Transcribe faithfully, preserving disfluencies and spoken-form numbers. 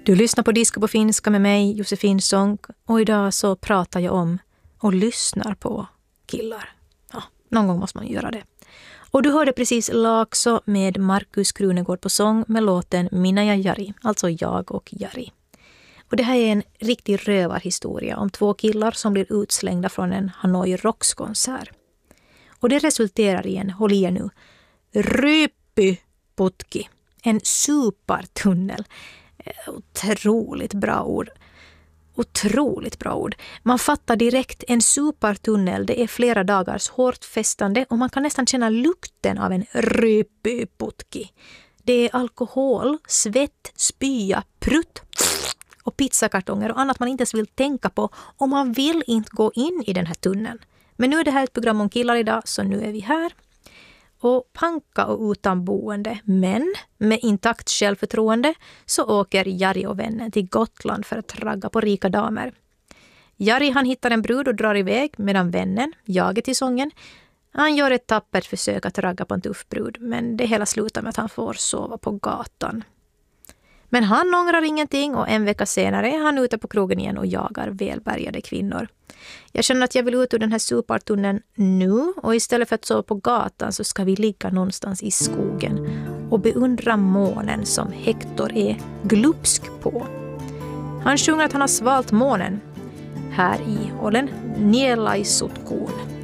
Du lyssnar på Disco på finska med mig, Josefin Sonck, och idag så pratar jag om och lyssnar på killar. Ja, någon gång måste man göra det. Och du hörde precis Laakso med Markus Krunegård på sång med låten Minä ja Jari, alltså jag och Jari. Och det här är en riktig rövarhistoria om två killar som blir utslängda från en Hanoi Rocks-konsert. Och det resulterar i en, håll igen nu, ryppyputki, en supertunnel. Otroligt bra ord. Otroligt bra ord. Man fattar direkt en supertunnel. Det är flera dagars hårt festande och man kan nästan känna lukten av en ryppyputki. Det är alkohol, svett, spya, prutt och pizzakartonger och annat man inte ens vill tänka på, och man vill inte gå in i den här tunneln. Men nu är det här ett program om killar idag, så nu är vi här. Och panka och utan boende, men med intakt självförtroende, så åker Jari och vännen till Gotland för att ragga på rika damer. Jari han hittar en brud och drar iväg, medan vännen, jaget till sången, han gör ett tappert försök att ragga på en tuff brud, men det hela slutar med att han får sova på gatan. Men han ångrar ingenting, och en vecka senare är han ute på krogen igen och jagar välbärgade kvinnor. Jag känner att jag vill ut ur den här supertunneln nu, och istället för att sova på gatan så ska vi ligga någonstans i skogen och beundra månen som Hector är glupsk på. Han sjunger att han har svalt månen. Här i hållen Nielaisutkuun.